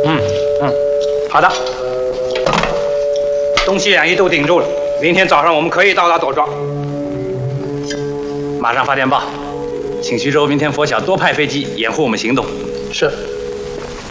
好的。东西两翼都顶住了，明天早上我们可以到达朵庄。马上发电报，请徐州明天拂晓多派飞机掩护我们行动。 是。